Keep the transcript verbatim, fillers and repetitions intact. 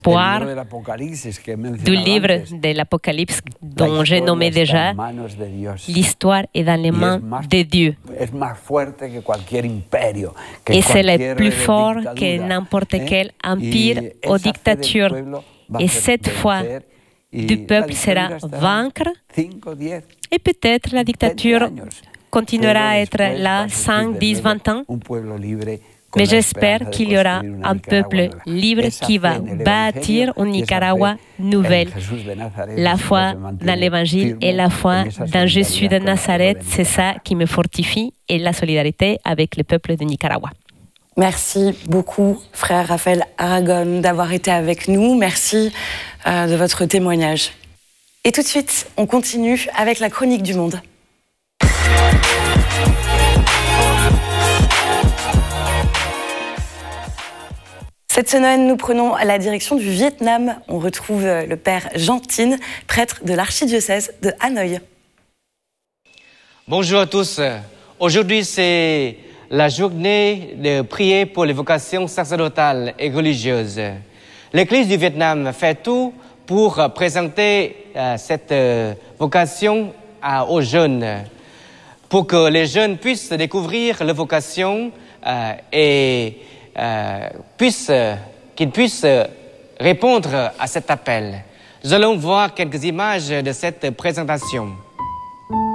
espoir du livre de l'Apocalypse dont j'ai nommé déjà, l'histoire est dans les mains de Dieu. Et c'est le plus fort que n'importe quel empire ou dictature. Et cette fois, du peuple sera vaincre et peut-être la dictature continuera à être là cinq, dix, vingt ans. Mais j'espère qu'il y aura un peuple libre qui va bâtir un Nicaragua nouvelle. La foi dans l'Évangile et la foi dans Jésus de Nazareth, c'est ça qui me fortifie et la solidarité avec le peuple de Nicaragua. Merci beaucoup, frère Raphaël Aragon, d'avoir été avec nous. Merci euh, de votre témoignage. Et tout de suite, on continue avec la chronique du monde. Cette semaine, nous prenons la direction du Vietnam. On retrouve le père Jean Tin, prêtre de l'archidiocèse de Hanoï. Bonjour à tous. Aujourd'hui, c'est la journée de prière pour les vocations sacerdotales et religieuses. L'Église du Vietnam fait tout pour présenter euh, cette euh, vocation à, aux jeunes, pour que les jeunes puissent découvrir leur vocation euh, et euh, puissent, qu'ils puissent répondre à cet appel. Nous allons voir quelques images de cette présentation.